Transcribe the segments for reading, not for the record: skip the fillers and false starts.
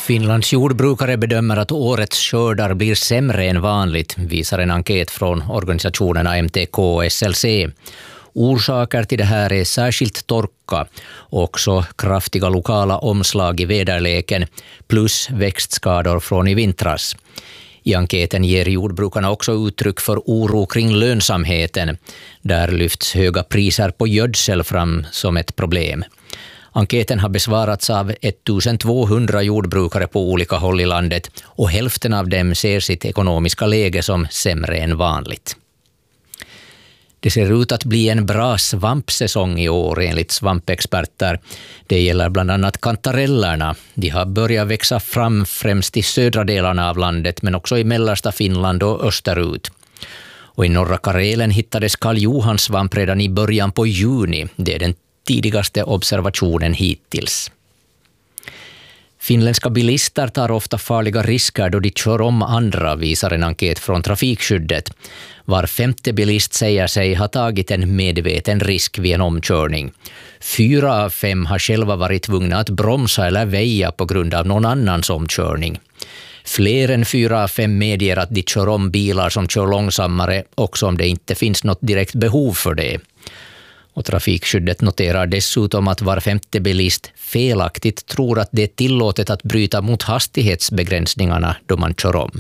Finlands jordbrukare bedömer att årets skördar blir sämre än vanligt, visar en enkät från organisationerna MTK och SLC. Orsaker till det här är särskilt torka och också kraftiga lokala omslag i väderleken plus växtskador från i vintras. I enkäten ger jordbrukarna också uttryck för oro kring lönsamheten. Där lyfts höga priser på gödsel fram som ett problem. Enkäten har besvarats av 1200 jordbrukare på olika håll i landet och hälften av dem ser sitt ekonomiska läge som sämre än vanligt. Det ser ut att bli en bra svampsäsong i år enligt svampexperter. Det gäller bland annat kantarellerna. De har börjat växa fram främst i södra delarna av landet men också i mellersta Finland och österut. Och i norra Karelen hittades Karl Johans svamp redan i början på juni. Det är den tidigaste observationen hittills. Finländska bilister tar ofta farliga risker då de kör om andra, visar en enkät från Trafikskyddet. Var femte bilist säger sig ha tagit en medveten risk vid en omkörning. 4 av 5 har själva varit tvungna att bromsa eller väja på grund av någon annans omkörning. Fler än 4 av 5 medger att de kör om bilar som kör långsammare, också om det inte finns något direkt behov för det. Och Trafikskyddet noterar dessutom att var femte bilist felaktigt tror att det är tillåtet att bryta mot hastighetsbegränsningarna då man kör om.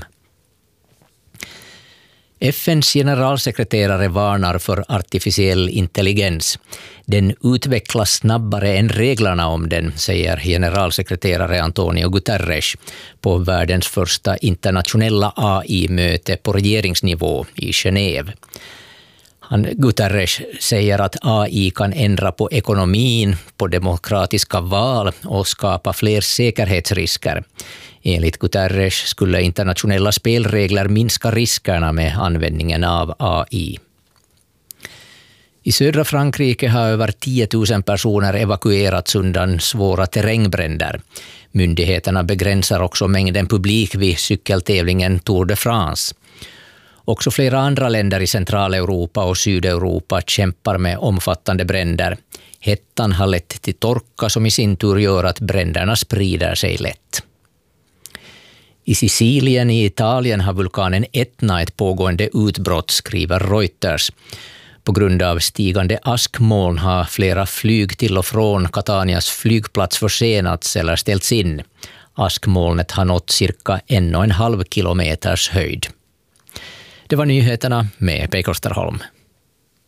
FN:s generalsekreterare varnar för artificiell intelligens. Den utvecklas snabbare än reglerna om den, säger generalsekreterare Antonio Guterres på världens första internationella AI-möte på regeringsnivå i Genève. Guterres säger att AI kan ändra på ekonomin, på demokratiska val och skapa fler säkerhetsrisker. Enligt Guterres skulle internationella spelregler minska riskerna med användningen av AI. I södra Frankrike har över 10 000 personer evakuerats undan svåra terrängbränder. Myndigheterna begränsar också mängden publik vid cykeltävlingen Tour de France. Också flera andra länder i Centraleuropa och Sydeuropa kämpar med omfattande bränder. Hettan har lett till torka som i sin tur gör att bränderna sprider sig lätt. I Sicilien i Italien har vulkanen Etna ett pågående utbrott, skriver Reuters. På grund av stigande askmoln har flera flyg till och från Catanias flygplats försenats eller ställts in. Askmolnet har nått cirka 1,5 kilometers höjd. Det var nyheterna med Pekka Österholm.